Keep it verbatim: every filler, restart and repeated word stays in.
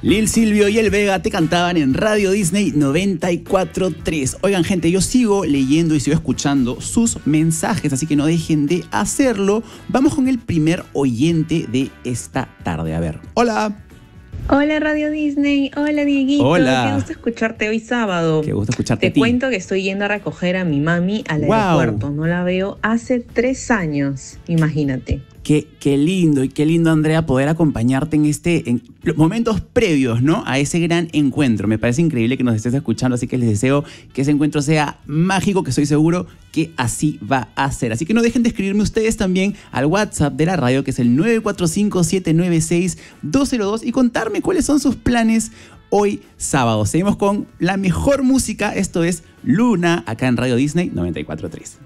Lil Silvio y El Vega te cantaban en Radio Disney noventa y cuatro punto tres. Oigan, gente, yo sigo leyendo y sigo escuchando sus mensajes, así que no dejen de hacerlo. Vamos con el primer oyente de esta tarde. A ver, hola. Hola Radio Disney, hola Dieguito. Hola. Qué gusto escucharte hoy sábado. Qué gusto escucharte Te a ti. cuento que estoy yendo a recoger a mi mami al Wow. aeropuerto. No la veo hace tres años, imagínate. Qué, qué lindo y qué lindo, Andrea, poder acompañarte en este en los momentos previos, ¿no?, a ese gran encuentro. Me parece increíble que nos estés escuchando, así que les deseo que ese encuentro sea mágico, que estoy seguro que así va a ser. Así que no dejen de escribirme ustedes también al WhatsApp de la radio, que es el nueve cuatro cinco, siete nueve seis, dos cero dos, y contarme cuáles son sus planes hoy sábado. Seguimos con la mejor música, esto es Luna, acá en Radio Disney noventa y cuatro punto tres.